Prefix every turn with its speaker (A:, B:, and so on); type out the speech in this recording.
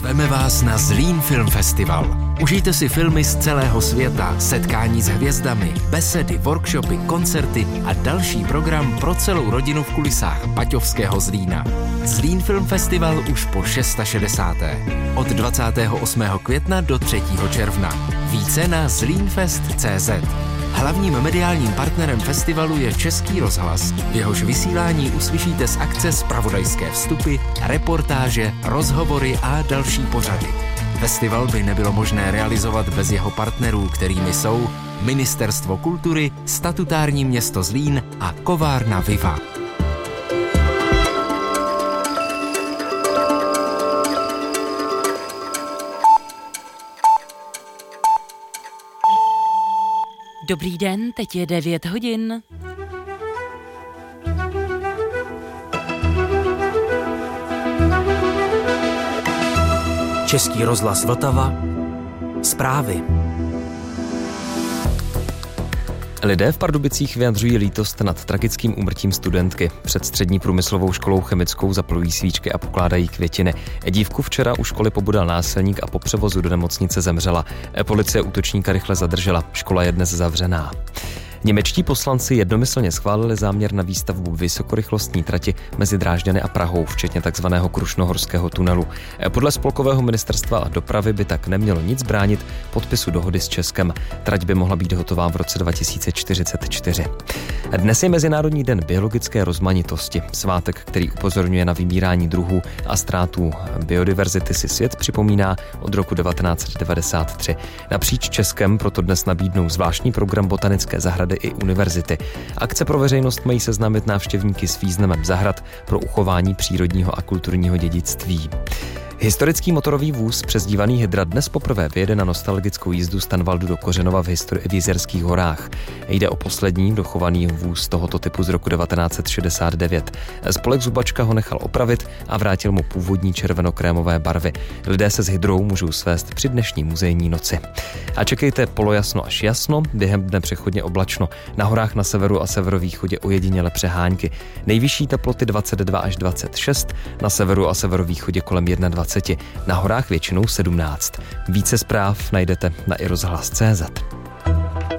A: Zveme vás na Zlín Film Festival. Užijte si filmy z celého světa, setkání s hvězdami, besedy, workshopy, koncerty a další program pro celou rodinu v kulisách Baťovského Zlína. Zlín Film Festival už po 660. Od 28. května do 3. června. Více na zlínfest.cz. Hlavním mediálním partnerem festivalu je Český rozhlas. V jehož vysílání uslyšíte z akce zpravodajské vstupy, reportáže, rozhovory a další pořady. Festival by nebylo možné realizovat bez jeho partnerů, kterými jsou Ministerstvo kultury, statutární město Zlín a kovárna Viva.
B: Dobrý den, teď je 9 hodin.
A: Český rozhlas Vltava. Zprávy.
C: Lidé v Pardubicích vyjadřují lítost nad tragickým úmrtím studentky. Před střední průmyslovou školou chemickou zaplují svíčky a pokládají květiny. Dívku včera u školy pobudal násilník a po převozu do nemocnice zemřela. Policie útočníka rychle zadržela. Škola je dnes zavřená. Němečtí poslanci jednomyslně schválili záměr na výstavbu vysokorychlostní trati mezi Drážďany a Prahou, včetně takzvaného Krušnohorského tunelu. Podle spolkového ministerstva dopravy by tak nemělo nic bránit podpisu dohody s Českem. Trať by mohla být hotová v roce 2044. Dnes je Mezinárodní den biologické rozmanitosti. Svátek, který upozorňuje na vymírání druhů a ztrátu biodiverzity, si svět připomíná od roku 1993. Napříč Českem proto dnes nabídnou zvláštní program botanické zahrady i univerzity. Akce pro veřejnost mají seznámit návštěvníky s významem zahrad pro uchování přírodního a kulturního dědictví. Historický motorový vůz přezdívaný Hydra dnes poprvé vyjede na nostalgickou jízdu z Tanvaldu do Kořenova v Jizerských horách. Jde o poslední dochovaný vůz tohoto typu z roku 1969. Spolek Zubačka ho nechal opravit a vrátil mu původní červenokrémové barvy. Lidé se s Hydrou můžou svést při dnešní muzejní noci. A čekejte polojasno až jasno, během dne přechodně oblačno. Na horách na severu a severovýchodě ojediněle přehánky. Nejvyšší teploty 22 až 26, na severu a severovýchodě kolem 21. Na horách většinou 17. Více zpráv najdete na iRozhlas.cz.